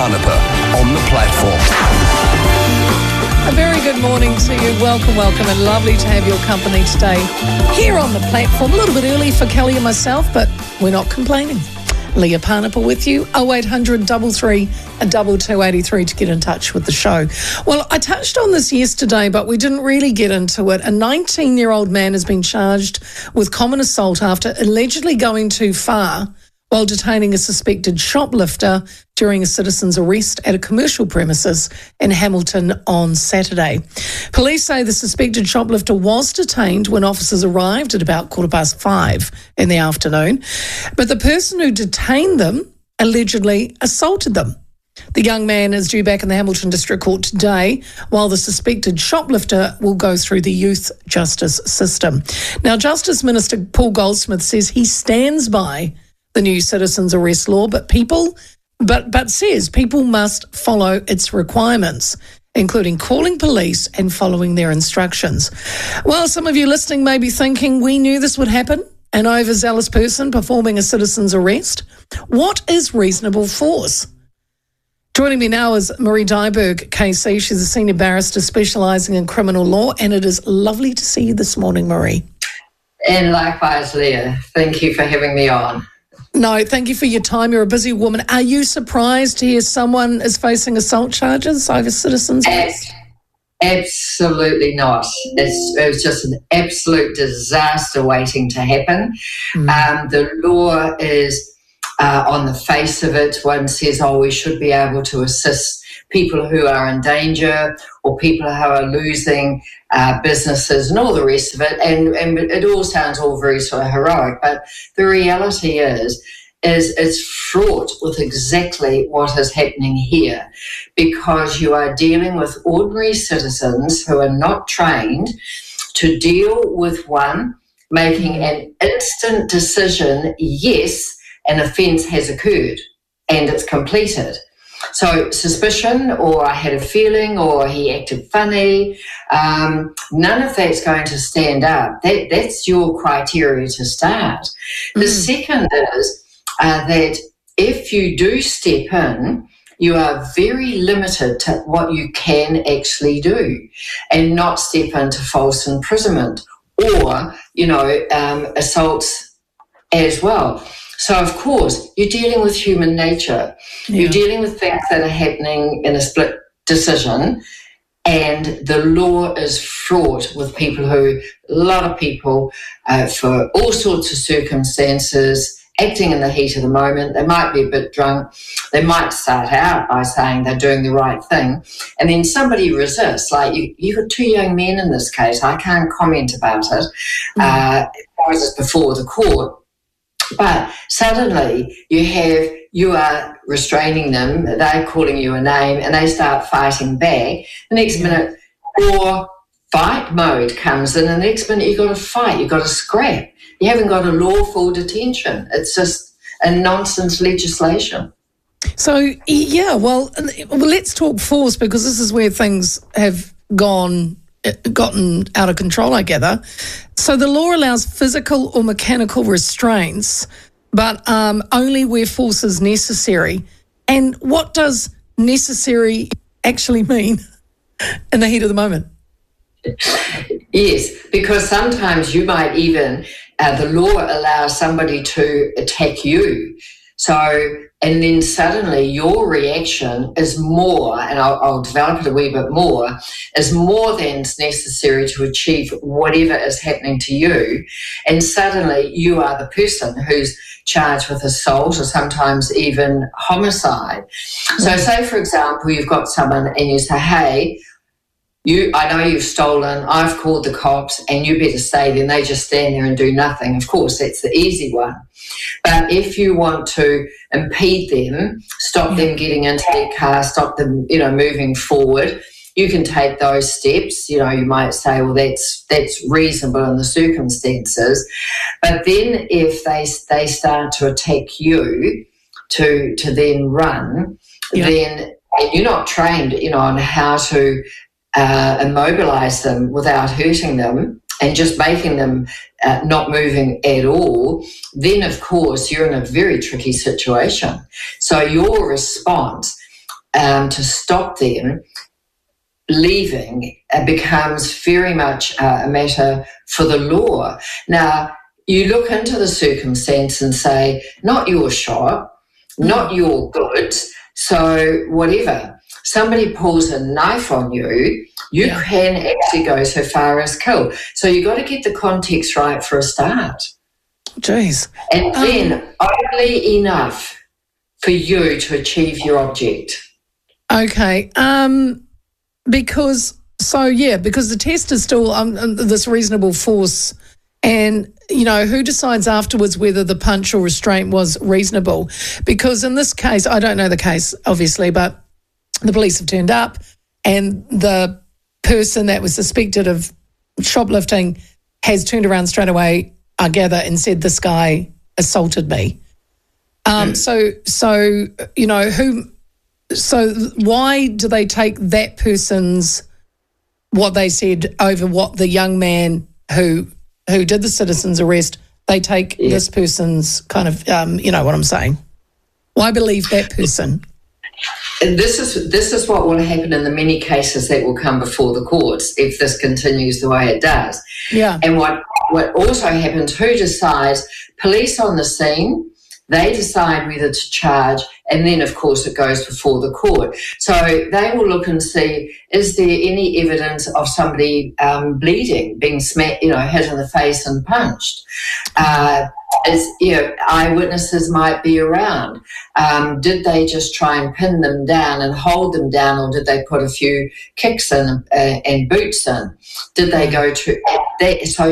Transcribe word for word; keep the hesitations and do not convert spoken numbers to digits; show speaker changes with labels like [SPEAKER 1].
[SPEAKER 1] Panapa on the platform.
[SPEAKER 2] A very good morning to you. Welcome, welcome, and lovely to have your company today here on the platform. A little bit early for Kelly and myself, but we're not complaining. Leah Panapa with you, oh eight hundred, three three, two two eight three to get in touch with the show. Well, I touched on this yesterday, but we didn't really get into it. A nineteen-year-old man has been charged with common assault after allegedly going too far while detaining a suspected shoplifter during a citizen's arrest at a commercial premises in Hamilton on Saturday. Police say the suspected shoplifter was detained when officers arrived at about quarter past five in the afternoon, but the person who detained them allegedly assaulted them. The young man is due back in the Hamilton District Court today, while the suspected shoplifter will go through the youth justice system. Now, Justice Minister Paul Goldsmith says he stands by the new citizens arrest law, but people, but but says people must follow its requirements, including calling police and following their instructions. Well, some of you listening may be thinking, we knew this would happen, an overzealous person performing a citizen's arrest. What is reasonable force? Joining me now is Marie Dyberg, K C. She's a senior barrister specialising in criminal law, and it is lovely to see you this morning, Marie.
[SPEAKER 3] And likewise, Leah. Thank you for having me on.
[SPEAKER 2] No, thank you for your time. You're a busy woman. Are you surprised to hear someone is facing assault charges over citizens' arrest?
[SPEAKER 3] Absolutely not. It's, it was just an absolute disaster waiting to happen. Mm. Um, the law is, uh, on the face of it, one says, oh, we should be able to assist people who are in danger or people who are losing uh, businesses and all the rest of it. And, and it all sounds all very sort of heroic, but the reality is, is it's fraught with exactly what is happening here, because you are dealing with ordinary citizens who are not trained to deal with one, making an instant decision, yes, an offence has occurred and it's completed. So suspicion, or I had a feeling, or he acted funny, um, none of that's going to stand up. That, that's your criteria to start. Mm. The second is uh, that if you do step in, you are very limited to what you can actually do, and not step into false imprisonment or, you know, um, assaults as well. So, of course, you're dealing with human nature. Yeah. You're dealing with things that are happening in a split decision, and the law is fraught with people who, a lot of people, uh, for all sorts of circumstances, acting in the heat of the moment. They might be a bit drunk. They might start out by saying they're doing the right thing, and then somebody resists. Like, you, you've got two young men in this case. I can't comment about it. Mm. Uh, it was before the court. But suddenly you have, you are restraining them, they're calling you a name, and they start fighting back. The next minute, or fight mode comes in, and the next minute you've got to fight, you've got to scrap. You haven't got a lawful detention. It's just a nonsense legislation.
[SPEAKER 2] So, yeah, well, well, let's talk force, because this is where things have gone gotten out of control, I gather. So the law allows physical or mechanical restraints, but um, only where force is necessary. And what does necessary actually mean in the heat of the moment?
[SPEAKER 3] Yes, because sometimes you might even, uh, the law allows somebody to attack you. So, and then suddenly your reaction is more, and I'll, I'll develop it a wee bit more, is more than necessary to achieve whatever is happening to you. And suddenly you are the person who's charged with assault or sometimes even homicide. Mm-hmm. So say, for example, you've got someone and you say, hey, You, I know you've stolen, I've called the cops, and you better stay there, and they just stand there and do nothing. Of course, that's the easy one. But if you want to impede them, stop them getting into their car, stop them, you know, moving forward, you can take those steps. You know, you might say, well, that's that's reasonable in the circumstances. But then if they they start to attack you to to then run, yeah. then and you're not trained, you know, on how to Uh, immobilise them without hurting them and just making them uh, not moving at all, then of course you're in a very tricky situation. So your response um, to stop them leaving uh, becomes very much uh, a matter for the law. Now, you look into the circumstance and say, not your shop, not your goods, so whatever. Somebody pulls a knife on you, you yeah. can actually go so far as kill. So you've got to get the context right for a start.
[SPEAKER 2] Jeez.
[SPEAKER 3] And um, then only enough for you to achieve your object.
[SPEAKER 2] Okay. Um, because, so yeah, because the test is still um, this reasonable force, and, you know, who decides afterwards whether the punch or restraint was reasonable? Because in this case, I don't know the case, obviously, but the police have turned up and the person that was suspected of shoplifting has turned around straight away, I gather, and said, this guy assaulted me. Um, mm. So, so you know, who... So why do they take that person's, what they said, over what the young man who who did the citizen's arrest, they take yeah. this person's kind of, um, you know what I'm saying? Why believe that person?
[SPEAKER 3] And this is this is what will happen in the many cases that will come before the courts if this continues the way it does.
[SPEAKER 2] Yeah.
[SPEAKER 3] And what, what also happens, who decides? Police on the scene, they decide whether to charge, and then, of course, it goes before the court. So they will look and see, is there any evidence of somebody um, bleeding, being smacked, you know, hit in the face and punched? Uh, is, you know, eyewitnesses might be around. Um, did they just try and pin them down and hold them down, or did they put a few kicks in uh, and boots in? Did they go to that? So